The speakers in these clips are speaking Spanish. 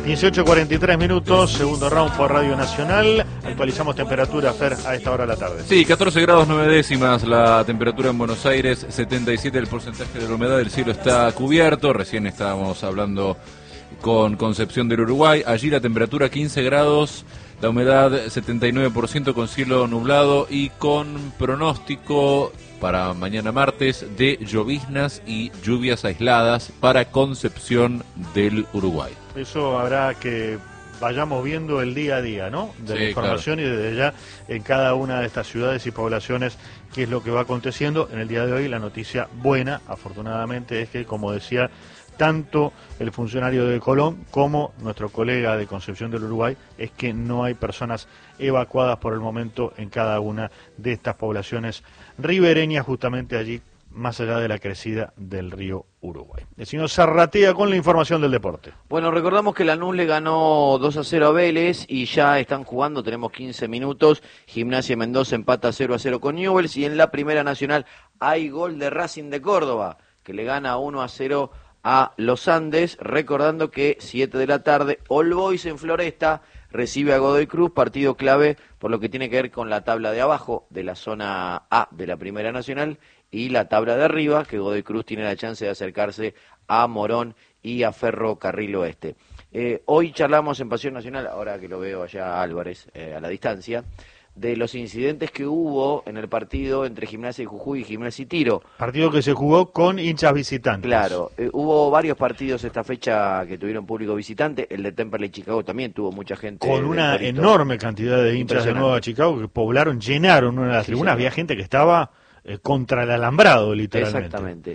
18:43 minutos, segundo round por Radio Nacional. Actualizamos temperatura, Fer, a esta hora de la tarde. Sí, 14 grados 9 décimas la temperatura en Buenos Aires, 77 el porcentaje de la humedad, el cielo está cubierto. Recién estábamos hablando con Concepción del Uruguay. Allí la temperatura 15 grados, la humedad 79% con cielo nublado y con pronóstico para mañana martes de lloviznas y lluvias aisladas para Concepción del Uruguay. Eso habrá que vayamos viendo el día a día, ¿no? De la información, claro. Y desde ya en cada una de estas ciudades y poblaciones qué es lo que va aconteciendo. En el día de hoy la noticia buena, afortunadamente, es que, como decía, tanto el funcionario de Colón como nuestro colega de Concepción del Uruguay, es que no hay personas evacuadas por el momento en cada una de estas poblaciones ribereñas, justamente allí, más allá de la crecida del río Uruguay. El señor Zarratea con la información del deporte. Bueno, recordamos que Lanús le ganó 2-0 a Vélez y ya están jugando, tenemos 15 minutos. Gimnasia Mendoza empata 0-0 con Newell's y en la Primera Nacional hay gol de Racing de Córdoba, que le gana 1-0 a Los Andes, recordando que 7 de la tarde, All Boys en Floresta recibe a Godoy Cruz, partido clave por lo que tiene que ver con la tabla de abajo de la zona A de la Primera Nacional y la tabla de arriba, que Godoy Cruz tiene la chance de acercarse a Morón y a Ferrocarril Oeste. Hoy charlamos en Pasión Nacional, ahora que lo veo allá a Álvarez, a la distancia, de los incidentes que hubo en el partido entre Gimnasia y Jujuy y Gimnasia y Tiro. Partido que se jugó con hinchas visitantes. Claro, hubo varios partidos esta fecha que tuvieron público visitante, el de Temperley Chicago también tuvo mucha gente. Con una enorme cantidad de hinchas de Nueva Chicago que poblaron, llenaron una de las tribunas, había gente que estaba contra el alambrado, literalmente. Exactamente.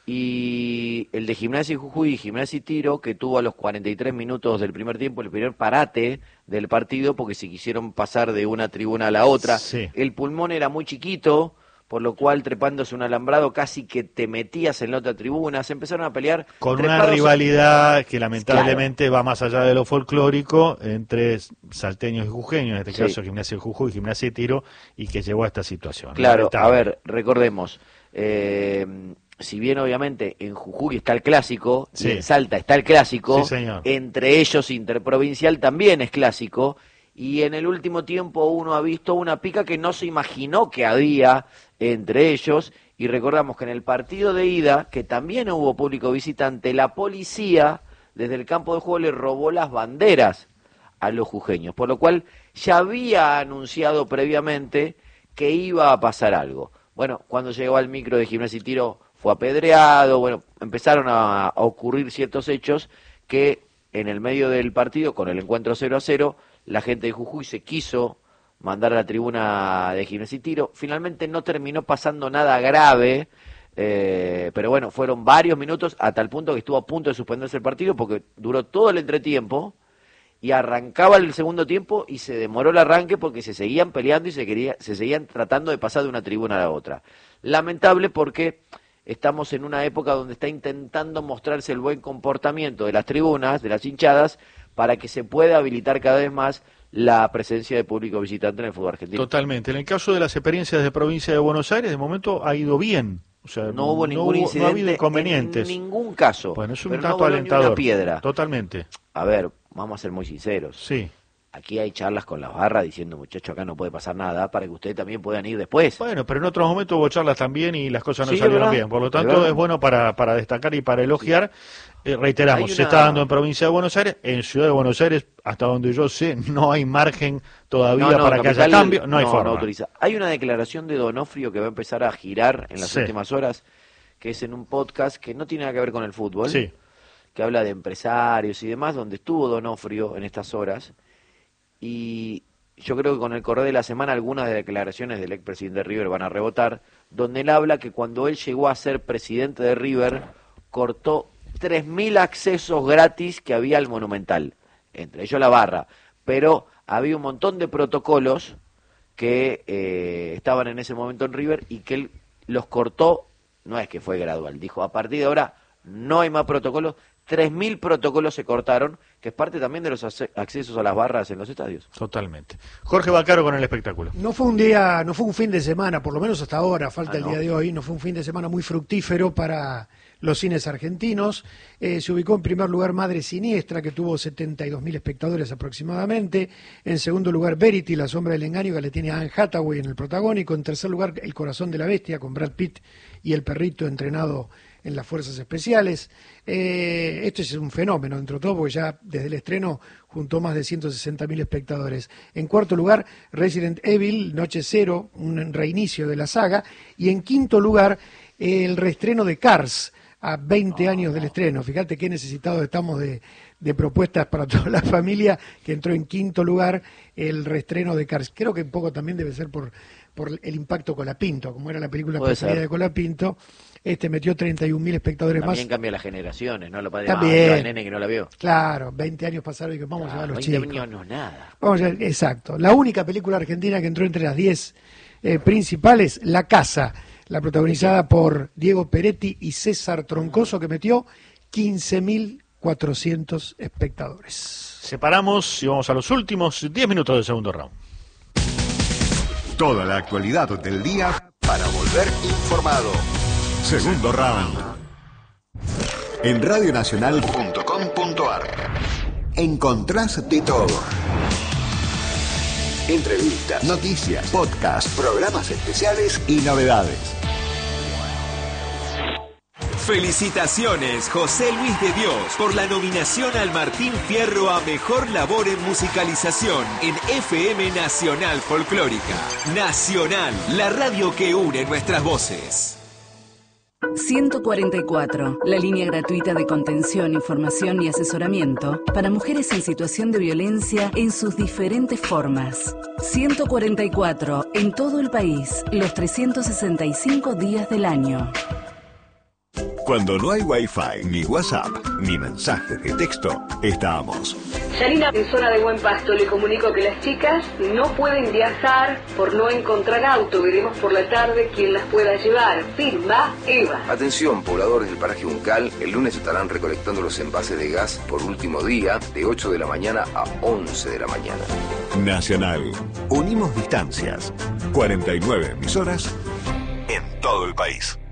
Y el de Gimnasia y Jujuy y Gimnasia y Tiro, que tuvo a los 43 minutos del primer tiempo el primer parate del partido, porque se quisieron pasar de una tribuna a la otra. Sí. El pulmón era muy chiquito, por lo cual trepándose un alambrado casi que te metías en la otra tribuna, se empezaron a pelear. Con una rivalidad que lamentablemente va más allá de lo folclórico entre salteños y jujeños, en este caso Gimnasia y Jujuy, Gimnasia y Tiro, y que llevó a esta situación. Claro, a ver, recordemos, si bien obviamente en Jujuy está el clásico, y en Salta está el clásico, entre ellos interprovincial también es clásico, y en el último tiempo uno ha visto una pica que no se imaginó que había entre ellos, y recordamos que en el partido de ida, que también hubo público visitante, la policía desde el campo de juego le robó las banderas a los jujeños, por lo cual ya había anunciado previamente que iba a pasar algo. Bueno, cuando llegó al micro de Gimnasia y Tiro fue apedreado, bueno, empezaron a ocurrir ciertos hechos que en el medio del partido, con el encuentro 0-0, la gente de Jujuy se quiso mandar a la tribuna de Gimnasia y Tiro. Finalmente no terminó pasando nada grave, pero bueno, fueron varios minutos a tal punto que estuvo a punto de suspenderse el partido porque duró todo el entretiempo y arrancaba el segundo tiempo y se demoró el arranque porque se seguían peleando y se seguían tratando de pasar de una tribuna a la otra. Lamentable porque estamos en una época donde está intentando mostrarse el buen comportamiento de las tribunas, de las hinchadas, para que se pueda habilitar cada vez más la presencia de público visitante en el fútbol argentino. Totalmente. En el caso de las experiencias de provincia de Buenos Aires, de momento ha ido bien. O sea, no hubo ningún incidente, no ha habido inconvenientes. En ningún caso. Bueno, es un pero dato no alentador. Una piedra. Totalmente. A ver, vamos a ser muy sinceros. Sí. Aquí hay charlas con las barras diciendo, muchachos, acá no puede pasar nada, para que ustedes también puedan ir después. Bueno, pero en otros momentos hubo charlas también y las cosas no salieron bien. Por lo tanto, es bueno para destacar y para elogiar. Reiteramos, se está dando en provincia de Buenos Aires. En Ciudad de Buenos Aires, hasta donde yo sé, no hay margen todavía para que haya cambio. No hay forma. No autoriza. Hay una declaración de Donofrio que va a empezar a girar en las últimas horas, que es en un podcast que no tiene nada que ver con el fútbol, que habla de empresarios y demás, donde estuvo Donofrio en estas horas. Y yo creo que con el correr de la semana algunas de las declaraciones del expresidente de River van a rebotar, donde él habla que cuando él llegó a ser presidente de River, cortó 3.000 accesos gratis que había al Monumental, entre ellos la barra, pero había un montón de protocolos que estaban en ese momento en River y que él los cortó, no es que fue gradual, dijo, a partir de ahora no hay más protocolos, 3.000 protocolos se cortaron, que es parte también de los accesos a las barras en los estadios. Totalmente. Jorge Bacaro con el espectáculo. No fue un fin de semana, por lo menos hasta ahora, falta el día de hoy, no fue un fin de semana muy fructífero para los cines argentinos. Se ubicó en primer lugar Madre Siniestra, que tuvo 72.000 espectadores aproximadamente. En segundo lugar Verity, La sombra del engaño, que le tiene a Anne Hathaway en el protagónico. En tercer lugar El corazón de la bestia, con Brad Pitt y el perrito entrenado en las fuerzas especiales. Esto es un fenómeno dentro de todo, porque ya desde el estreno juntó más de 160.000 espectadores. En cuarto lugar, Resident Evil, Noche Cero, un reinicio de la saga. Y en quinto lugar, el reestreno de Cars, a 20 años del estreno. Fíjate qué necesitados estamos de propuestas para toda la familia, que entró en quinto lugar el reestreno de Cars. Creo que un poco también debe ser por el impacto Colapinto, como era la película preferida de Colapinto. Metió 31.000 espectadores más. También cambia las generaciones, ¿no? Lo padre el nene que no la vio. Claro, 20 años pasaron y que vamos a llevar a los 20 chicos. 20 años no es nada. Vamos a ver, exacto. La única película argentina que entró entre las 10 principales, La Casa, la protagonizada por Diego Peretti y César Troncoso, que metió 15.400 espectadores. Separamos y vamos a los últimos 10 minutos del segundo round. Toda la actualidad del día para volver informado. Segundo round. En radionacional.com.ar encontrás de todo. Entrevistas, noticias, podcasts, programas especiales y novedades. Felicitaciones, José Luis de Dios, por la nominación al Martín Fierro a Mejor Labor en Musicalización en FM Nacional Folclórica. Nacional, la radio que une nuestras voces. 144, la línea gratuita de contención, información y asesoramiento para mujeres en situación de violencia en sus diferentes formas. 144, en todo el país, los 365 días del año. Cuando no hay Wi-Fi, ni WhatsApp, ni mensajes de texto, estamos. Yanina, en zona de Buen Pasto, le comunico que las chicas no pueden viajar por no encontrar auto. Veremos por la tarde quién las pueda llevar. Firma Eva. Atención, pobladores del paraje Uncal, el lunes estarán recolectando los envases de gas por último día, de 8 de la mañana a 11 de la mañana. Nacional. Unimos distancias. 49 emisoras en todo el país.